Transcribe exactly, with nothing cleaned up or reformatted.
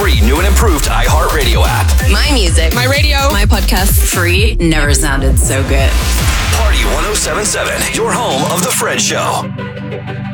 free new and improved iHeartRadio app. My music. My radio. My podcast. Free never sounded so good. Party one oh seven point seven, your home of The Fred Show.